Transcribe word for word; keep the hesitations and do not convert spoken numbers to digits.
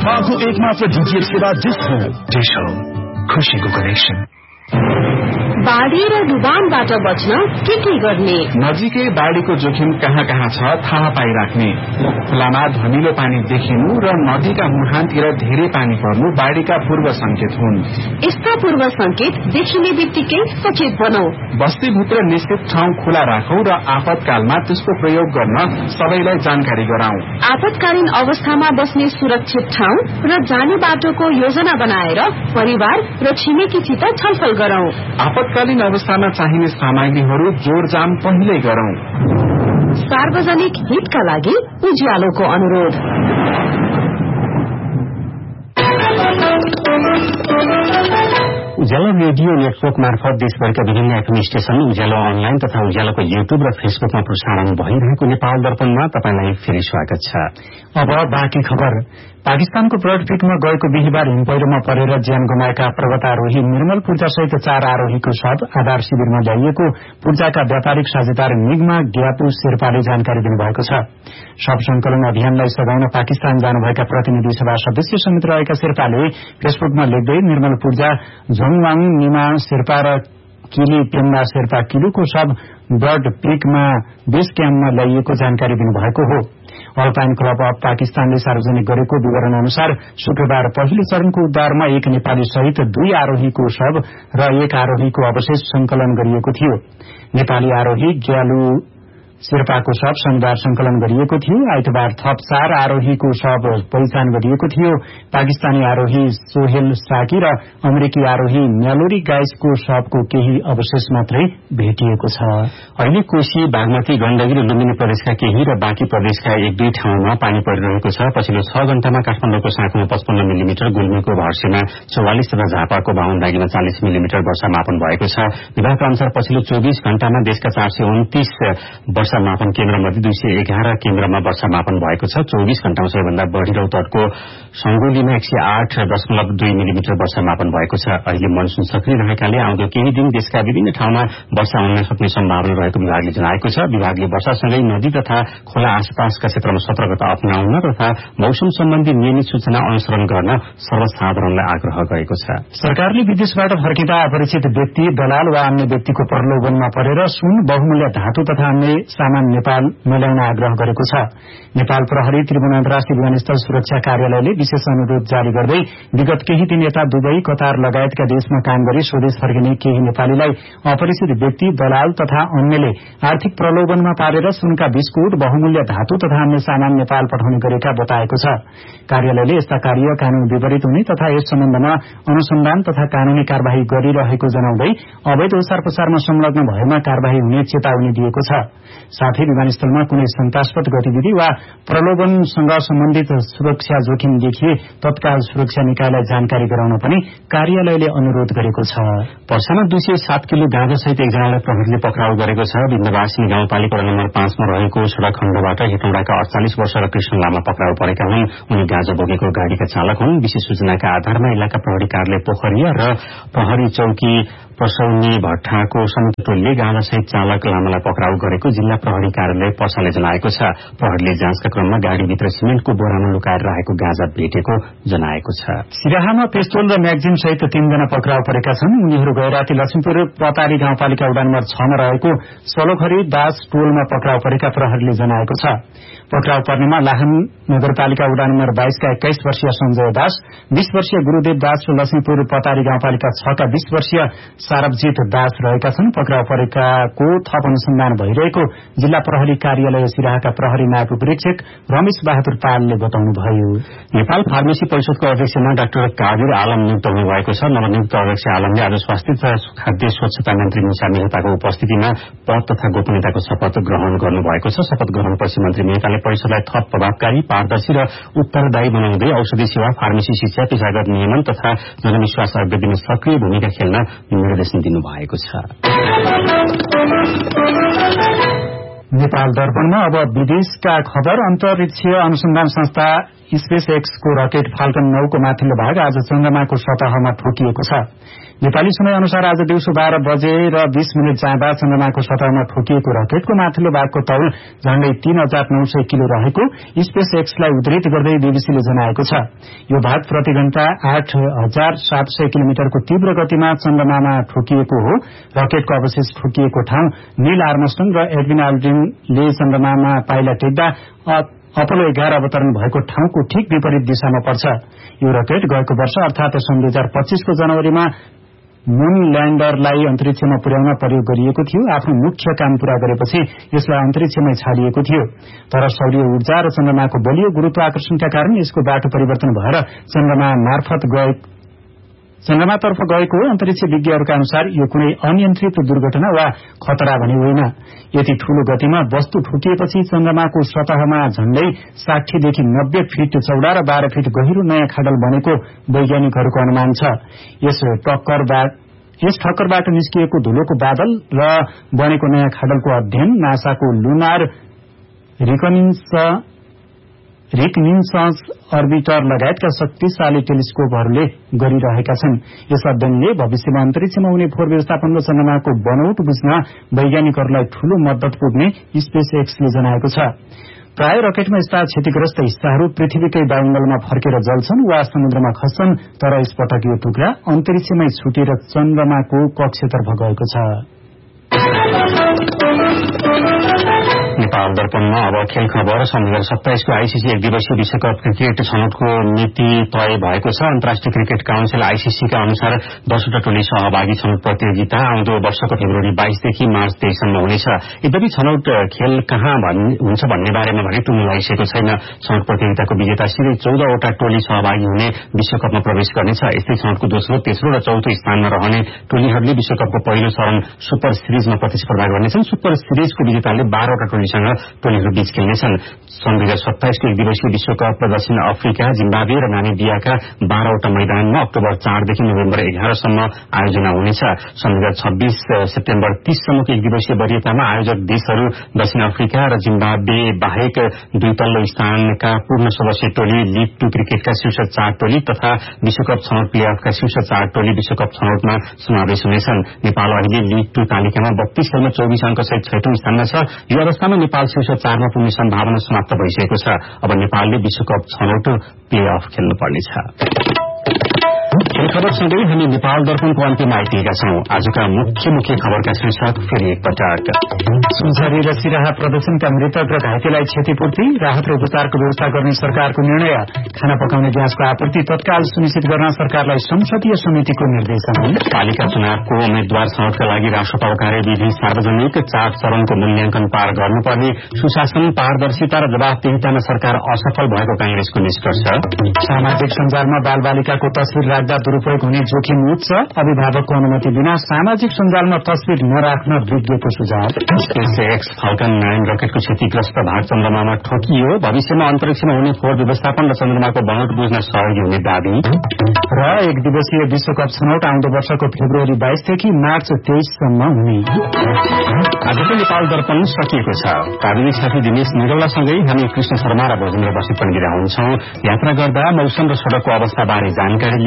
नेपालको एकमात्र डीटीएच सेवा डिश होम। डिश होम, खुशीको कनेक्सन। बाढी र डुबानबाट बच्न के के गर्ने? नजिकै बाढीको जोखिम कहाँ कहाँ छ थाहा पाइराख्ने। खोलामा धमिलो पानी देखिनु र नदीका मुहानतिर धेरै पानी पर्नु बाढीका पूर्व संकेत हुन्। यस्ता पूर्व संकेत देखिने बित्तिकै सचेत बनौ। बस्तीभित्र निश्चित ठाउँ खुला राखौं र आपतकालमा त्यसको प्रयोग गर्न सबैलाई जानकारी गराउँ। आपतकालीन अवस्थामा बस्ने सुरक्षित ठाउँ र जाने बाटोको योजना बनाएर परिवार र छिमेकीसित छलफल गरौं। आपतकालीन अवस्थामा चाहिने सामग्रीहरू जोडजाम पहिल्यै गरौं। सार्वजनिक हितका लागि उज्यालोको अनुरोध। उज्यालो रेडियो नेटवर्क मार्फत देशभरका विभिन्न एफएम स्टेशन, उज्यालो अनलाइन तथा उज्यालोको युट्युब र फेसबुकमा प्रसारण भइरहेको नेपाल दर्पणमा तपाईलाई फेरि स्वागत छ। अब बाँकी खबर। पाकिस्तानको ब्रड क्रिकमा गएको बिहिबार हिमपैह्रोमा परेर ज्यान गुमाएका पर्वतारोही निर्मल पूर्जासहित चार आरोहीको शव आधार शिविरमा ल्याइएको पूर्जाका व्यापारिक साझेदार निगमा ग्यापु शेर्पाले जानकारी दिनुभएको छ। शव संकलन अभियानलाई सघाउन पाकिस्तान जानुभएका प्रतिनिधि सभा सदस्य समेत रहेका शेर्पाले फेसबुकमा लेख्दै निर्मल पूर्जा, झोङवाङ निमा शेर्पा र किली पेम्बा शेर्पा किलुको शव ब्रड क्रिकमा बेस क्याम्पमा ल्याइएको जानकारी दिनुभएको हो। अल्पाइन क्लब अफ पाकिस्तानले सार्वजनिक गरेको विवरण अनुसार शुक्रबार पहिलो चरणको उद्धारमा एक नेपाली सहित दुई आरोहीको शव र एक आरोहीको अवशेष संकलन गरिएको थियो। नेपाली आरोही ग्यालु शेर्पाको शव शनिबार संकलन गरिएको थियो। आइतबार थप चार आरोहीको शव पहिचान गरिएको थियो। पाकिस्तानी आरोही सोहेल साकी र अमेरिकी आरोही न्यालोरी गाइसको शवको केही अवशेष मात्रै भेटिएको छ। अहिले कोशी, बागमती, गण्डकी र लुम्बिनी प्रदेशका केही र बाँकी प्रदेशका एक दुई ठाउँमा पानी परिरहेको छ। पछिल्लो छ घण्टामा काठमाडौँको साँखुमा पचपन्न मिलिमिटर, गुल्मीको भर्सेमा चौवालिस तथा झापाको बाहुनदागीमा चालिस मिलिमिटर वर्षा मापन भएको छ। विभागका अनुसार पछिल्लो चौबिस घण्टामा देशका चार सय उन्तीस वर्षा मापन केन्द्रमध्ये दुई सय एघार केन्द्रमा वर्षा मापन भएको छ। चौबिस घण्टामा सबैभन्दा बढ़ी रौतहटको संगोलीमा एक सय आठ दशमलव दुई मिलिमिटर वर्षा मापन भएको छ। अहिले मनसून सक्रिय रहेकाले आउँदो केही दिन देशका विभिन्न ठाउँमा वर्षा हुन सक्ने सम्भावना रहेको विभागले जनाएको छ। विभागले वर्षासँगै नदी तथा खोला आसपासका क्षेत्रमा सतर्कता अपनाउन तथा मौसम सम्बन्धी नियमित सूचना अनुसरण गर्न सर्वसाधारणलाई आग्रह गरेको छ। सरकारले विदेशबाट फर्किँदा अपरिचित व्यक्ति, दलाल वा अन्य व्यक्तिको प्रलोभनमा परेर सुन, बहुमूल्य धातु तथा अन्य सामान नेपाल मिलाउन आग्रह गरेको छ। नेपाल प्रहरी त्रिभुवन अन्तर्राष्ट्रिय विमानस्थल सुरक्षा कार्यालयले विशेष अनुरोध जारी गर्दै विगत केही दिन यता दुबई, कतार लगायतका देशमा काम गरी स्वदेश फर्किने केही नेपालीलाई अपरिचित व्यक्ति, दलाल तथा अन्यले आर्थिक प्रलोभनमा पारेर सुनका बिस्कुट, बहुमूल्य धातु तथा अन्य सामान नेपाल पठाउने गरेका बताएको छ। कार्यालयले यस्ता कार्य कानून विपरीत हुने तथा यस सम्बन्धमा अनुसन्धान तथा कानूनी कार्यवाही गरिरहेको जनाउँदै अवैध ओसार पसारमा संलग्न भएमा कार्यवाही हुने चेतावनी दिएको छ। साथै विमानस्थलमा कुनै शंकास्पद गतिविधि वा प्रलोभनसँग सम्बन्धित सुरक्षा जोखिम देखिए तत्काल सुरक्षा निकायलाई जानकारी गराउन पनि कार्यालयले अनुरोध गरेको छ। पर्सामा दुई सय सात किलो गाँजासहित एकजनालाई प्रहरीले पक्राउ गरेको छ। विन्ध्यवासिनी गाउँपालिका नम्बर पाँचमा रहेको सड़क खण्डबाट हेटौँडाका अड़चालिस वर्ष र कृष्ण लामा पक्राउ परेका हुन्। उनी गाँजा बोकेको गाड़ीका चालक हुन्। विशेष सूचनाका आधारमा इलाका प्रहरी कार्यालय पोखरिया र प्रहरी चौकी पसौनी भट्टाको संयुक्त टोलीले गाँजासहित चालक लामालाई पक्राउ गरेको जिल्ला प्रहरी कार्यालय पर्साले जनाएको छ। प्रहरीले जाँचका क्रममा गाड़ीभित्र सिमेन्टको बोरामा लुकाएर राखेको गाँजा भेटेको जनाएको छ। सिराहामा पिस्तोल र म्यागजिन सहित तीनजना पक्राउ परेका छन्। उनीहरू गैराती लक्ष्मीपुर पतारी गाउँपालिका वडा नम्बर छमा रहेको सलोखरी दास टोलमा पक्राउ परेका प्रहरीले जनाएको छ। पक्राउ पर्नेमा लाहन नगरपालिका वडा नम्बर बाइसका एक्काइस वर्षीय संजय दास, बीस वर्षीय गुरूदेव दास र लक्ष्मीपुर पतारी गाउँपालिका छका बीस वर्षीय सारबजित दास रहेका छन्। पक्राउ परेकाको थप अनुसन्धान भइरहेको जिल्ला प्रहरी कार्यालय सिराहाका प्रहरी नायब उपरीक्षक रमेश बहादुर पालले बताउनुभयो। नेपाल फार्मेसी परिषदको अध्यक्षमा डाक्टर कादिर आलम नियुक्त हुनुभएको छ। नवनियुक्त अध्यक्ष आलमले आज स्वास्थ्य तथा खाद्य स्वच्छता मन्त्री मुसा मेहताको उपस्थितिमा पद तथा गोपनीयताको शपथ ग्रहण गर्नुभएको छ। शपथ ग्रहणपछि मन्त्री मेहताले परिषदलाई थप प्रभावकारी, पारदर्शी र उत्तरदायी बनाउँदै औषधि सेवा, फार्मेसी शिक्षा, पेशागत नियमन तथा जनविश्वास अभिवृद्धिमा सक्रिय भूमिका खेल्न निर्देशन दिनुभएको छ। नेपाल दर्पणमा अब विदेशका खबर। अन्तरिक्षीय अनुसन्धान संस्था स्पेस एक्सको रकेट फाल्कन नौ को माथिल्लो भाग आज चन्द्रमाको सतहमा ठोकिएको छ। नेपाली समय अनुसार आज दिउँसो बाह्र बजेर बीस मिनट जाँदा चन्द्रमाको सतहमा ठोकिएको रकेटको माथिल्लो भागको तौल झण्डै तीन हजार नौ सय किलो रहेको स्पेस एक्सलाई उद्धृत गर्दै बीबीसीले जनाएको छ। यो भाग प्रति घण्टा आठ हजार सात सय किलोमिटरको तीव्र गतिमा चन्द्रमामा ठोकिएको हो। रकेटको अवशेष ठोकिएको ठाउँ नील आर्मस्ट्रङ र एडविन आल्ड्रिनले चन्द्रमामा पाइला टेक्दा अपोलो एघार अवतरण भएको ठाउँको ठिक विपरीत दिशामा पर्छ। यो रकेट गएको वर्ष अर्थात सन् दुई हजार पच्चीसको जनवरीमा मून ल्याण्डरलाई अन्तरिक्षमा पुर्याउन प्रयोग गरिएको थियो। आफ्नो मुख्य काम पूरा गरेपछि यसलाई अन्तरिक्षमै छाडिएको थियो। तर सौर्य ऊर्जा र चन्द्रमाको बलियो गुरुत्वाकर्षणका कारण यसको बाटो परिवर्तन भएर चन्द्रमा मार्फत चन्द्रमातर्फ गएको अन्तरिक्ष विज्ञहरूका अनुसार यो कुनै अनियन्त्रित दुर्घटना वा खतरा भने होइन। यति ठूलो गतिमा वस्तु ठोकिएपछि चन्द्रमाको सतहमा झण्डै साठीदेखि नब्बे फिट चौडा र बाह्र फिट गहिरो नयाँ खाडल बनेको वैज्ञानिकहरूको अनुमान छ। यस यस ठक्करबाट निस्किएको धुलोको बादल र बनेको नयाँ खाडलको अध्ययन नासाको लुनार रिकनिन्सन्स अर्बिटर लगायतका शक्तिशाली टेलिस्कोपहरूले गरिरहेका छन्। यस अध्ययनले भविष्यमा अन्तरिक्षमा हुने फोहोर व्यवस्थापन र चन्द्रमाको बनौट बुझ्न वैज्ञानिकहरूलाई ठूलो मद्दत पुग्ने स्पेस एक्सले जनाएको छ। प्राय रकेटमा यस्ता क्षतिग्रस्त हिस्साहरू पृथ्वीकै वायुमण्डलमा फर्केर जल्छन् वा समुद्रमा खस्छन्, तर यसपटक यो टुक्रा अन्तरिक्षमै छुटेर चन्द्रमाको कक्षतर्फ गएको छ। नेपाल दर्पणमा अब खेल खबर। सन् दुई हजार सत्ताइसको आईसीसी एक दिवसीय विश्वकप क्रिकेट छनौटको मिति तय भएको छ। अन्तर्राष्ट्रिय क्रिकेट काउन्सिल आईसीसीका अनुसार दसवटा टोली सहभागी छनौट प्रतियोगिता आउँदो वर्षको फेब्रुअरी बाइसदेखि मार्च तेइससम्म हुनेछ। यद्यपि छनौट खेल कहाँ हुन्छ भन्ने बारेमा भने टुङ्गो लगाइसकेको छैन। छनौट प्रतियोगिताको विजेता सिधै चौधवटा टोली सहभागी हुने विश्वकपमा प्रवेश गर्नेछ। यस्तै छनौटको दोस्रो, तेस्रो र चौथो स्थानमा रहने टोलीहरूले विश्वकपको पहिलो चरण सुपर सिरिजमा प्रतिस्पर्धा गर्नेछन्। सुपर सिरिजको विजेताले बाह्रवटा टोलीसँग टोलीहरू बीच खेल्नेछन्। सन् दुई हजार सत्ताइसको एक दिवसीय विश्वकप दक्षिण अफ्रिका, जिम्बाब्वे र नामिबियाका बाह्रवटा मैदानमा अक्टोबर चारदेखि नोभेम्बर एघारसम्म आयोजना हुनेछ। सन् दुई हजार छब्बीस सेप्टेम्बर तीससम्मको एक दिवसीय वरियतामा आयोजक देशहरू दक्षिण अफ्रिका र जिम्बाब्वे बाहेक दुई तल्लो स्थानका पूर्ण सदस्य टोली, लीग टू क्रिकेटका शीर्ष चार टोली तथा विश्वकप छनौट प्लेअफका शीर्ष चार टोली विश्वकप छनौटमा समावेश हुनेछन्। नेपाल अहिले लीग टू तालिकामा बत्तीस खेलमा चौबिस अंकसहित छैटौं स्थानमा छ। यो अवस्थामा नेपाल शीर्ष चारमा पुग्ने सम्भावना समाप्त भइसकेको छ। अब नेपालले विश्वकप छनौट प्ले अफ खेल्नुपर्नेछ। खेल खबर सँगै हामी नेपाल दर्पणको अन्त्यमा आइपुगेका छौं। आजका मुख्य मुख्य खबरका शीर्षक फेरि एकपटक। सुनसरी र सिराहा प्रदर्शनका मृतक र घाइतेलाई क्षतिपूर्ति, राहत र उपचारको व्यवस्था गर्ने सरकारको निर्णय, खाना पकाउने ग्यासको आपूर्ति तत्काल सुनिश्चित गर्न सरकारलाई संसदीय समितिको निर्देशन। पालिका चुनावको उम्मेद्वार छनौटका लागि राष्ट्रपति कार्यविधि सार्वजनिक, चार चरणको मूल्याङ्कन पार गर्नुपर्ने, सुशासन, पारदर्शिता र जवाफदेहितामा सरकार असफल भएको कांग्रेसको निष्कर्ष। सामाजिक सञ्जालमा बालबालिकाको तस्विर राख्दा दुरूपयोग हुने जोखिम उच्च, अभिभावकको अनुमति बिना सामाजिक सञ्जालमा तस्विर नराख्न विज्ञको सुझाव। स्पेसएक्स फाल्कन नाइन रकेटको क्षतिग्रस्त भाग चन्द्रमामा ठोकियो, भविष्यमा अन्तरिक्षमा हुने फोहोर व्यवस्थापन र चन्द्रमाको बनौट बुझ्न सहयोगी हुने दावी। र एक दिवसीय विश्वकप छनौट आउँदो वर्षको फेब्रुअरी बाइसदेखि मार्च तेइससम्म हुने। आजको नेपाल दर्पण सकिएको छ। प्राविधिक साथी दिनेश निरौलासँगै हामी कृष्ण शर्मा र भोजेन्द्र बस्नेत पनि बिदा हुन्छौं। यात्रा गर्दा मौसम र सड़कको अवस्थाबारे जानकारी